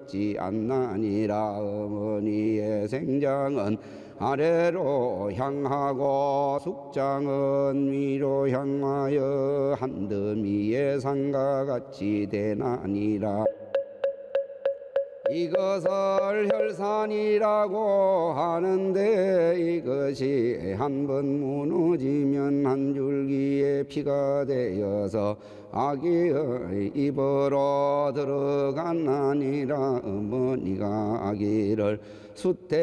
같지 않나니라. 어머니의 생장은 아래로 향하고 숙장은 위로 향하여 한더미의 상과 같이 되나니라. 이것을 혈산이라고 하는데 이것이 한번 무너지면 한 줄기의 피가 되어서 아기의 입으로 들어가나니라. 어머니가 아기를 수태